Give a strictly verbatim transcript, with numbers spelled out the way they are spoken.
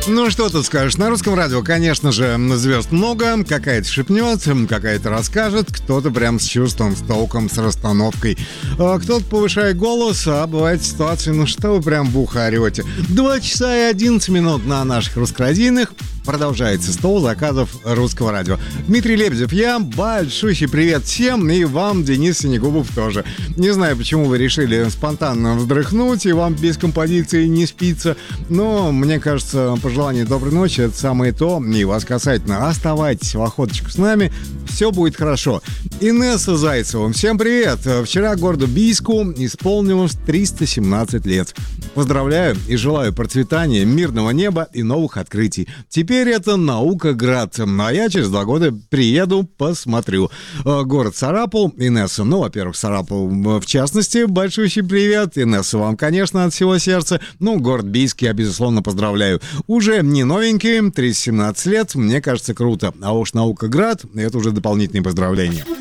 Ну, что тут скажешь? На русском радио, конечно же, звезд много. Какая-то шепнет, какая-то расскажет. Кто-то прям с чувством, с толком, с расстановкой. А кто-то повышает голос, а бывает ситуация, ну что вы прям буха орете. Два часа и одиннадцать минут на наших русскорадийных. Продолжается стол заказов русского радио. Дмитрий Лебедев, я. Большущий привет всем, и вам, Денис Синегубов, тоже. Не знаю, почему вы решили спонтанно вздрыхнуть, и вам без композиции не спится, но мне кажется, пожелание доброй ночи — это самое то, и вас касательно. Оставайтесь в охоточку с нами, все будет хорошо. Инесса Зайцева, всем привет. Вчера городу Бийску исполнилось триста семнадцать лет. Поздравляю и желаю процветания, мирного неба и новых открытий. Теперь это Наукоград, а я через два года приеду, посмотрю. Город Сарапул, Инесса, ну, во-первых, Сарапул в частности, большущий привет. Инесса, вам, конечно, от всего сердца. Ну, город Бийск я, безусловно, поздравляю. Уже не новенький, триста семнадцать лет, мне кажется, круто. А уж Наукоград — это уже дополнительные поздравления.